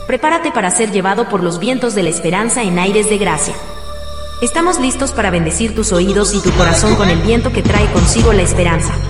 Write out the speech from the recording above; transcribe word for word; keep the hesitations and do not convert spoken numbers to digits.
Prepárate para ser llevado por los vientos de la esperanza en aires de gracia. Estamos listos para bendecir tus oídos y tu corazón con el viento que trae consigo la esperanza.